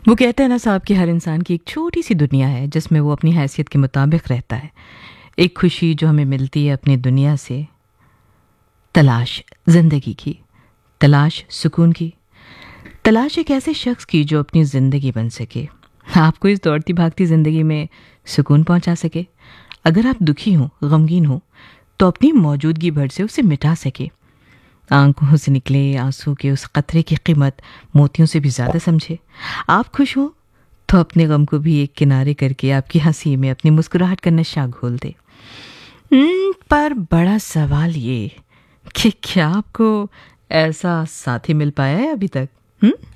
वो कहते हैं ना साहब कि हर इंसान की एक छोटी सी दुनिया है जिसमें वो अपनी हैसियत के मुताबिक रहता है। एक खुशी जो हमें मिलती है अपनी दुनिया से, तलाश जिंदगी की, तलाश सुकून की, तलाश एक ऐसे शख्स की जो अपनी जिंदगी बन सके, आपको इस दौड़ती भागती जिंदगी में सुकून पहुंचा सके। अगर आप दुखी हो, गमगीन हो, तो अपनी मौजूदगी भर से उसे मिटा सके। आंखों से निकले आंसू के उस कतरे की कीमत मोतियों से भी ज्यादा समझे। आप खुश हो तो अपने गम को भी एक किनारे करके आपकी हंसी में अपनी मुस्कुराहट का नशा घोल दे। पर बड़ा सवाल ये कि क्या आपको ऐसा साथी मिल पाया है अभी तक?